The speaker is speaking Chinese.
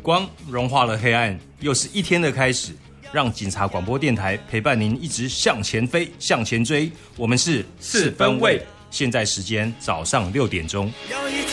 光融化了黑暗，又是一天的开始。让警察广播电台陪伴您一直向前飞，向前追。我们是4分卫，现在时间早上6点钟。